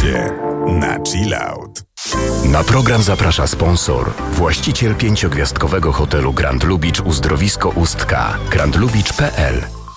Warszawie na Chill Out. Na program zaprasza sponsor, właściciel 5-gwiazdkowego hotelu Grand Lubicz Uzdrowisko Ustka, grandlubicz.pl.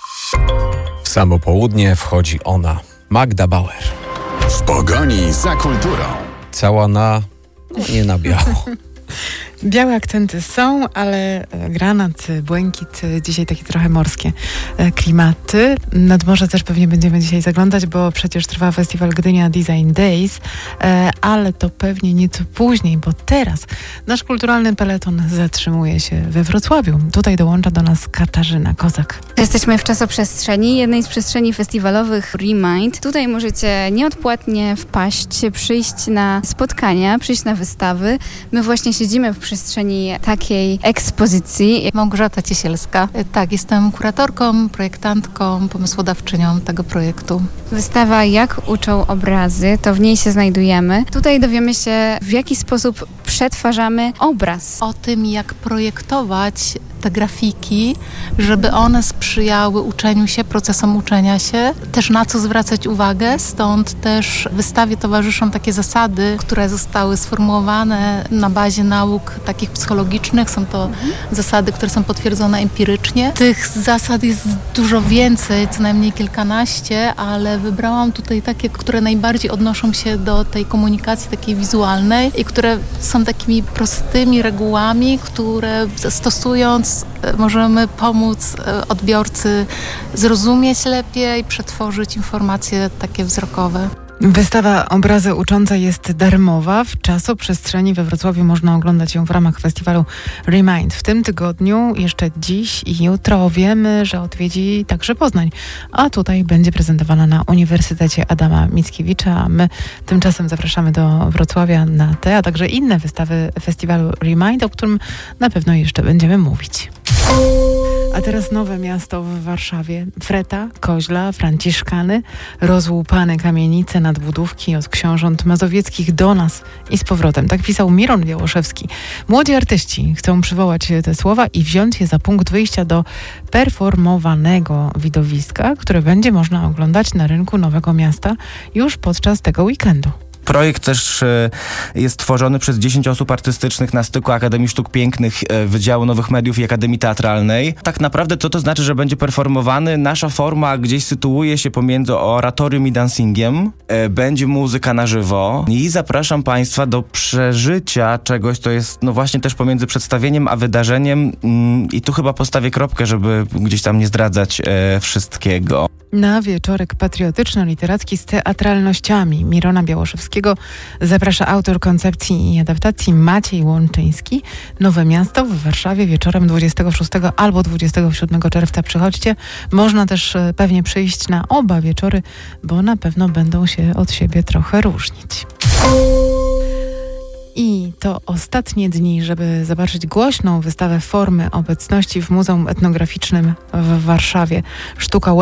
W samo południe wchodzi ona, Magda Bauer. W pogoni za kulturą. Cała nie na biało. Białe akcenty są, ale granat, błękit, dzisiaj takie trochę morskie klimaty. Nad morze też pewnie będziemy dzisiaj zaglądać, bo przecież trwa festiwal Gdynia Design Days, ale to pewnie nieco później, bo teraz nasz kulturalny peleton zatrzymuje się we Wrocławiu. Tutaj dołącza do nas Katarzyna Kozak. Jesteśmy w czasoprzestrzeni, jednej z przestrzeni festiwalowych Remind. Tutaj możecie nieodpłatnie wpaść, przyjść na spotkania, przyjść na wystawy. My właśnie siedzimy w przestrzeni takiej ekspozycji. Małgorzata Ciesielska. Tak, jestem kuratorką, projektantką, pomysłodawczynią tego projektu. Wystawa Jak uczą obrazy, to w niej się znajdujemy. Tutaj dowiemy się, w jaki sposób przetwarzamy obraz. O tym, jak projektować te grafiki, żeby one sprzyjały uczeniu się, procesom uczenia się, też na co zwracać uwagę, stąd też wystawie towarzyszą takie zasady, które zostały sformułowane na bazie nauk takich psychologicznych. Są to zasady, które są potwierdzone empirycznie. Tych zasad jest dużo więcej, co najmniej kilkanaście, ale wybrałam tutaj takie, które najbardziej odnoszą się do tej komunikacji takiej wizualnej i które są takimi prostymi regułami, które stosując możemy pomóc odbiorcy zrozumieć lepiej, przetworzyć informacje takie wzrokowe. Wystawa Obrazy uczące jest darmowa. W czasoprzestrzeni we Wrocławiu można oglądać ją w ramach festiwalu Remind. W tym tygodniu, jeszcze dziś i jutro wiemy, że odwiedzi także Poznań. A tutaj będzie prezentowana na Uniwersytecie Adama Mickiewicza. A my tymczasem zapraszamy do Wrocławia na te, a także inne wystawy festiwalu Remind, o którym na pewno jeszcze będziemy mówić. A teraz nowe miasto w Warszawie. Freta, Koźla, Franciszkany, rozłupane kamienice, nadbudówki od książąt mazowieckich do nas i z powrotem. Tak pisał Miron Białoszewski. Młodzi artyści chcą przywołać te słowa i wziąć je za punkt wyjścia do performowanego widowiska, które będzie można oglądać na rynku Nowego Miasta już podczas tego weekendu. Projekt też jest tworzony przez 10 osób artystycznych na styku Akademii Sztuk Pięknych, Wydziału Nowych Mediów i Akademii Teatralnej. Tak naprawdę co to znaczy, że będzie performowany? Nasza forma gdzieś sytuuje się pomiędzy oratorium i dancingiem. Będzie muzyka na żywo i zapraszam Państwa do przeżycia czegoś, co jest no właśnie też pomiędzy przedstawieniem a wydarzeniem i tu chyba postawię kropkę, żeby gdzieś tam nie zdradzać wszystkiego. Na wieczorek patriotyczno-literacki z teatralnościami Mirona Białoszewskiego zaprasza autor koncepcji i adaptacji Maciej Łączyński. Nowe Miasto w Warszawie wieczorem 26 albo 27 czerwca. Przychodźcie. Można też pewnie przyjść na oba wieczory, bo na pewno będą się od siebie trochę różnić. I to ostatnie dni, żeby zobaczyć głośną wystawę formy obecności w Muzeum Etnograficznym w Warszawie. Sztuka